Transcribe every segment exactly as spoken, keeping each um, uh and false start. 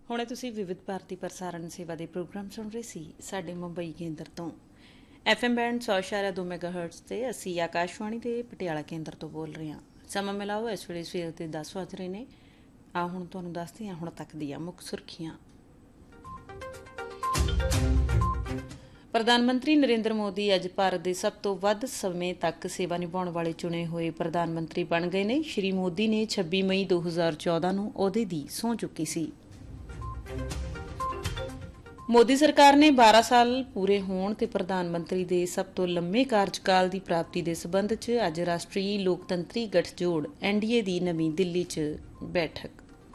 ਹੁਣੇ ਤੁਸੀਂ ਵਿਵਿਧ ਭਾਰਤੀ ਪ੍ਰਸਾਰਣ ਸੇਵਾ ਦੇ ਪ੍ਰੋਗਰਾਮ ਸੁਣ ਰਹੇ ਸੀ ਸਾਡੇ ਮੁੰਬਈ ਕੇਂਦਰ ਤੋਂ। ਐਫ ਐਮ ਬੈਂਡ ਸੌ ਇਸ਼ਾਰਿਆ ਦੋ ਮੈਗਾਹਰਟਜ਼ ਤੇ ਅਸੀਂ ਆਕਾਸ਼ਵਾਣੀ ਦੇ ਪਟਿਆਲਾ ਕੇਂਦਰ ਤੋਂ ਬੋਲ ਰਹੇ ਹਾਂ। ਸਮਾਂ ਮਿਲਾਓ ਇਸ ਵੇਲੇ ਸਵੇਰ ਦੇ ਦਸ ਵੱਜ ਰਹੇ ਨੇ। ਆ ਹੁਣ ਤੁਹਾਨੂੰ ਦੱਸਦੇ ਹਾਂ ਹੁਣ ਤੱਕ ਦੀਆਂ ਮੁੱਖ ਸੁਰਖੀਆਂ। ਪ੍ਰਧਾਨ ਮੰਤਰੀ ਨਰਿੰਦਰ ਮੋਦੀ ਅੱਜ ਭਾਰਤ ਦੇ ਸਭ ਤੋਂ ਵੱਧ ਸਮੇਂ ਤੱਕ ਸੇਵਾ ਨਿਭਾਉਣ ਵਾਲੇ ਚੁਣੇ ਹੋਏ ਪ੍ਰਧਾਨ ਮੰਤਰੀ ਬਣ ਗਏ ਨੇ। ਸ਼੍ਰੀ ਮੋਦੀ ਨੇ ਛੱਬੀ ਮਈ ਦੋ ਹਜ਼ਾਰ ਚੌਦਾਂ ਨੂੰ ਅਹੁਦੇ ਦੀ ਸਹੁੰ ਚੁੱਕੀ ਸੀ। ਮੋਦੀ ਸਰਕਾਰ ਨੇ ਬਾਰਾਂ ਸਾਲ ਪੂਰੇ ਹੋਣ ਤੇ ਪ੍ਰਧਾਨ ਮੰਤਰੀ ਦੇ ਸਭ ਤੋਂ ਲੰਮੇ ਕਾਰਜਕਾਲ ਦੀ ਪ੍ਰਾਪਤੀ ਦੇ ਸਬੰਧ 'ਚ ਅੱਜ ਰਾਸ਼ਟਰੀ ਲੋਕਤੰਤਰੀ ਗਠਜੋੜ ਐਨ ਡੀ ਏ ਦੀ ਨਵੀਂ ਦਿੱਲੀ 'ਚ ਬੈਠਕ।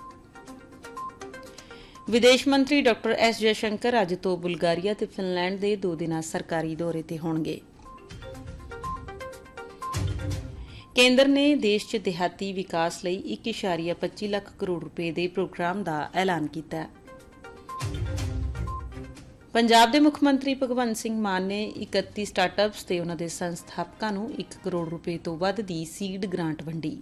ਵਿਦੇਸ਼ ਮੰਤਰੀ ਡਾਕਟਰ ਐਸ ਜੈਸ਼ੰਕਰ ਅੱਜ ਤੋਂ ਬੁਲਗਾਰੀਆ ਤੇ ਫਿਨਲੈਂਡ ਦੇ ਦੋ ਦਿਨਾਂ ਸਰਕਾਰੀ ਦੌਰੇ ਤੇ ਹੋਣਗੇ। ਕੇਂਦਰ ਨੇ ਦੇਸ਼ 'ਚ ਦਿਹਾਤੀ ਵਿਕਾਸ ਲਈ ਇੱਕ ਇਸ਼ਾਰੀਆ ਪੱਚੀ ਲੱਖ ਕਰੋੜ ਰੁਪਏ ਦੇ ਪ੍ਰੋਗਰਾਮ ਦਾ ਐਲਾਨ ਕੀਤਾ। ਪੰਜਾਬ ਦੇ ਮੁੱਖ ਮੰਤਰੀ ਭਗਵੰਤ ਸਿੰਘ ਮਾਨ ਨੇ ਇਕੱਤੀ ਸਟਾਰਟਅਪਸ ਤੇ ਉਨ੍ਹਾਂ ਦੇ ਸੰਸਥਾਪਕਾਂ ਨੂੰ ਇੱਕ ਕਰੋੜ ਰੁਪਏ ਤੋਂ ਵੱਧ ਦੀ ਸੀਡ ਗ੍ਰਾਂਟ ਵੰਡੀ।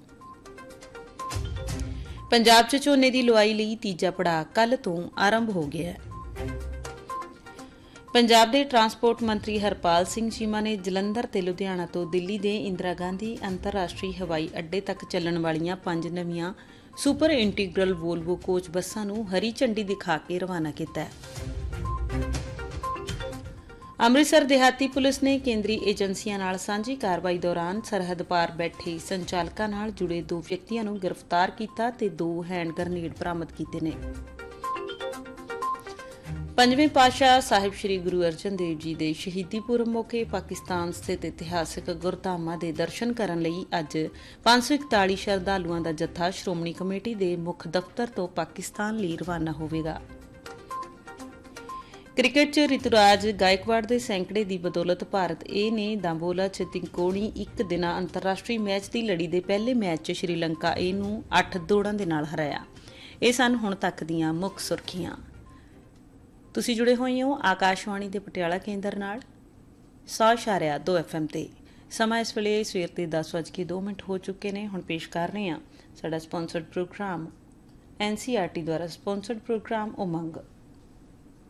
ਪੰਜਾਬ 'ਚ ਝੋਨੇ ਦੀ ਲੁਆਈ ਲਈ ਤੀਜਾ ਪੜਾਅ ਕੱਲ੍ਹ ਤੋਂ ਆਰੰਭ ਹੋ ਗਿਆ ਹੈ। ਪੰਜਾਬ ਦੇ ਟਰਾਂਸਪੋਰਟ ਮੰਤਰੀ ਹਰਪਾਲ ਸਿੰਘ ਚੀਮਾ ਨੇ ਜਲੰਧਰ ਤੇ ਲੁਧਿਆਣਾ ਤੋਂ ਦਿੱਲੀ ਦੇ ਇੰਦਰਾ ਗਾਂਧੀ ਅੰਤਰਰਾਸ਼ਟਰੀ ਹਵਾਈ ਅੱਡੇ ਤੱਕ ਚੱਲਣ ਵਾਲੀਆਂ ਪੰਜ ਨਵੀਆਂ ਸੁਪਰ ਇੰਟੀਗਰਲ ਵੋਲਵੋ ਕੋਚ ਬੱਸਾਂ ਨੂੰ ਹਰੀ ਝੰਡੀ ਦਿਖਾ ਕੇ ਰਵਾਨਾ ਕੀਤਾ ਹੈ। ਅੰਮ੍ਰਿਤਸਰ ਦਿਹਾਤੀ ਪੁਲਿਸ ਨੇ ਕੇਂਦਰੀ ਏਜੰਸੀਆਂ ਨਾਲ ਸਾਂਝੀ ਕਾਰਵਾਈ ਦੌਰਾਨ ਸਰਹੱਦ ਪਾਰ ਬੈਠੇ ਸੰਚਾਲਕਾਂ ਨਾਲ ਜੁੜੇ ਦੋ ਵਿਅਕਤੀਆਂ ਨੂੰ ਗ੍ਰਿਫਤਾਰ ਕੀਤਾ ਤੇ ਦੋ ਹੈਂਡ ਗ੍ਰਨੇਡ ਬਰਾਮਦ ਕੀਤੇ ਨੇ। ਪੰਜਵੇਂ ਪਾਤਸ਼ਾਹ ਸਾਹਿਬ ਸ੍ਰੀ ਗੁਰੂ ਅਰਜਨ ਦੇਵ ਜੀ ਦੇ ਸ਼ਹੀਦੀ ਪੁਰਬ ਮੌਕੇ ਪਾਕਿਸਤਾਨ ਸਥਿਤ ਇਤਿਹਾਸਕ ਗੁਰਧਾਮਾਂ ਦੇ ਦਰਸ਼ਨ ਕਰਨ ਲਈ ਅੱਜ ਪੰਜ ਸੌ ਇਕਤਾਲੀ ਸ਼ਰਧਾਲੂਆਂ ਦਾ ਜੱਥਾ ਸ਼੍ਰੋਮਣੀ ਕਮੇਟੀ ਦੇ ਮੁੱਖ ਦਫ਼ਤਰ ਤੋਂ ਪਾਕਿਸਤਾਨ ਲਈ ਰਵਾਨਾ ਹੋਵੇਗਾ। ਕ੍ਰਿਕਟ 'ਚ ਰਿਤੂਰਾਜ ਗਾਇਕਵਾੜ ਦੇ ਸੈਂਕੜੇ ਦੀ ਬਦੌਲਤ ਭਾਰਤ ਏ ਨੇ ਦਾਂਬੋਲਾ 'ਚ ਤਿੰਕੋਣੀ ਇੱਕ ਦਿਨਾ ਅੰਤਰਰਾਸ਼ਟਰੀ ਮੈਚ ਦੀ ਲੜੀ ਦੇ ਪਹਿਲੇ ਮੈਚ 'ਚ ਸ਼੍ਰੀਲੰਕਾ ਏ ਨੂੰ ਅੱਠ ਦੌੜਾਂ ਦੇ ਨਾਲ ਹਰਾਇਆ। ਇਹ ਸਨ ਹੁਣ ਤੱਕ ਦੀਆਂ ਮੁੱਖ ਸੁਰਖੀਆਂ। ਤੁਸੀਂ ਜੁੜੇ ਹੋਏ ਹੋ ਆਕਾਸ਼ਵਾਣੀ ਦੇ ਪਟਿਆਲਾ ਕੇਂਦਰ ਨਾਲ ਸੌ ਇਸ਼ਾਰਿਆ ਦੋ ਐਫ ਐਮ ਤੇ। ਸਮਾਂ ਇਸ ਵੇਲੇ ਸਵੇਰ ਦੇ ਦਸ ਵੱਜ ਕੇ ਦੋ ਮਿੰਟ ਹੋ ਚੁੱਕੇ ਨੇ। ਹੁਣ ਪੇਸ਼ ਕਰ ਰਹੇ ਹਾਂ ਸਾਡਾ ਸਪਾਂਸਰਡ ਪ੍ਰੋਗਰਾਮ ਐਨ ਸੀ ਆਰ ਟੀ ਦੁਆਰਾ ਸਪਾਂਸਰਡ ਪ੍ਰੋਗਰਾਮ ਉਮੰਗ।